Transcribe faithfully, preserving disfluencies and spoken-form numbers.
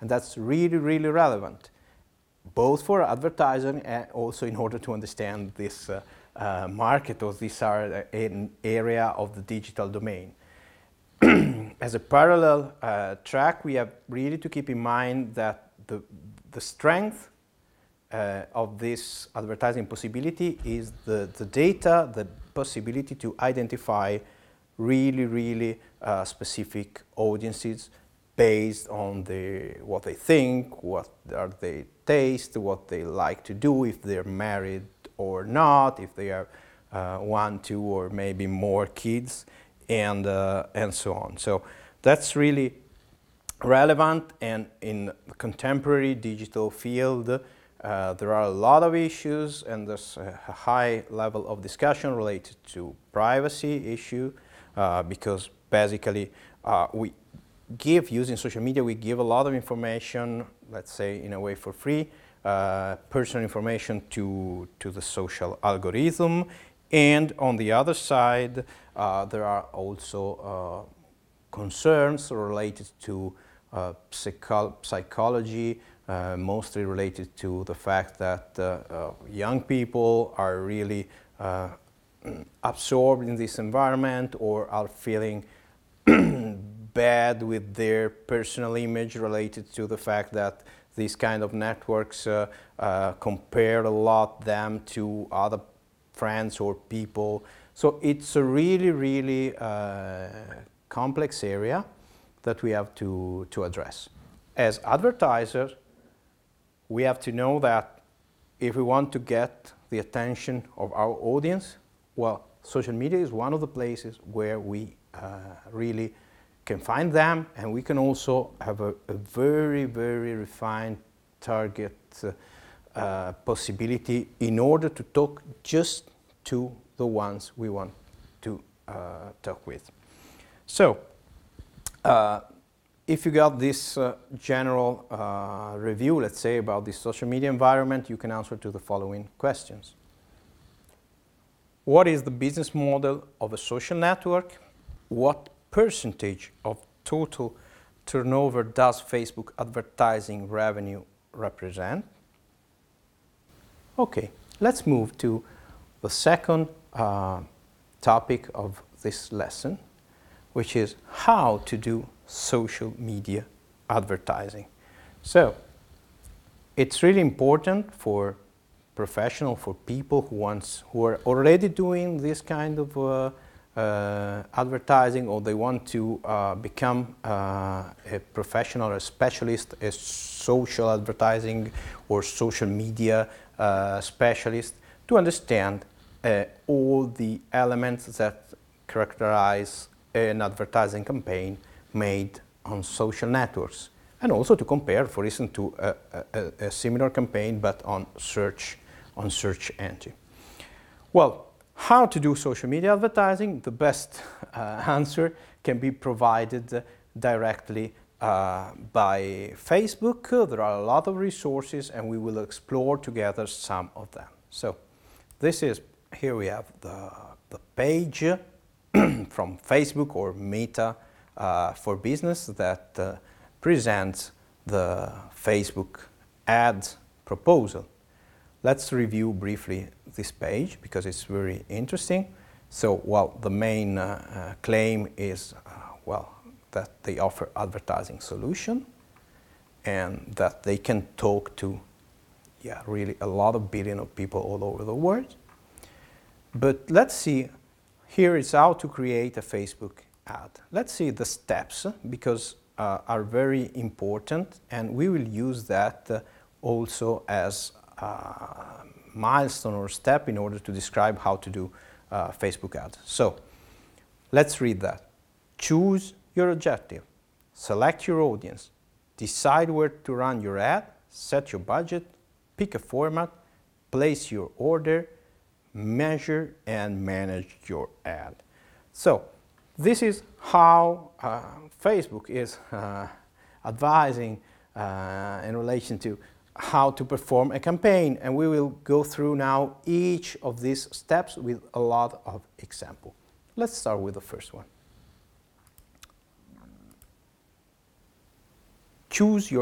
And that's really, really relevant, both for advertising and also in order to understand this uh, uh, market, or this are an area of the digital domain. As a parallel uh, track, we have really to keep in mind that the, the strength uh, of this advertising possibility is the, the data, the possibility to identify really, really uh, specific audiences based on the, what they think, what are their tastes, what they like to do, if they're married or not, if they are uh, one, two, or maybe more kids, and, uh, and so on. So that's really relevant, and in the contemporary digital field, uh, there are a lot of issues, and there's a high level of discussion related to privacy issue, uh, because basically uh, we give, using social media, we give a lot of information, let's say in a way for free, uh, personal information to, to the social algorithm. And on the other side, uh, there are also uh, concerns related to uh, psycho psychology, uh, mostly related to the fact that uh, uh, young people are really uh, absorbed in this environment, or are feeling bad with their personal image related to the fact that these kind of networks uh, uh, compare a lot them to other friends or people. So it's a really, really uh, complex area that we have to, to address. As advertisers, we have to know that if we want to get the attention of our audience, well, social media is one of the places where we uh, really can find them, and we can also have a, a very, very refined target uh, uh, possibility in order to talk just to the ones we want to uh, talk with. So, uh, if you got this uh, general uh, review, let's say, about the social media environment, you can answer to the following questions. What is the business model of a social network? What percentage of total turnover does Facebook advertising revenue represent? Okay, let's move to the second uh, topic of this lesson, which is how to do social media advertising. So, it's really important for professional, for people who wants, who are already doing this kind of uh, uh, advertising, or they want to uh, become uh, a professional or a specialist, a social advertising or social media uh, specialist, to understand uh, all the elements that characterize an advertising campaign made on social networks, and also to compare, for instance, to a, a, a similar campaign but on search, on search engine. Well, how to do social media advertising? The best uh, answer can be provided uh, directly uh, by Facebook. Uh, there are a lot of resources, and we will explore together some of them. So, this is, here we have the, the page from Facebook, or Meta uh, for Business, that uh, presents the Facebook ads proposal. Let's review briefly this page because it's very interesting. So, well, the main uh, uh, claim is, uh, well, that they offer advertising solution, and that they can talk to, yeah, really a lot of billion of people all over the world. But let's see, here is how to create a Facebook ad. Let's see the steps, because uh, are very important, and we will use that uh, also as a milestone or step in order to describe how to do uh, Facebook ads. So, let's read that. Choose your objective, select your audience, decide where to run your ad, set your budget, pick a format, place your order, measure and manage your ad. So, this is how uh, Facebook is uh, advising uh, in relation to how to perform a campaign, and we will go through now each of these steps with a lot of examples. Let's start with the first one. Choose your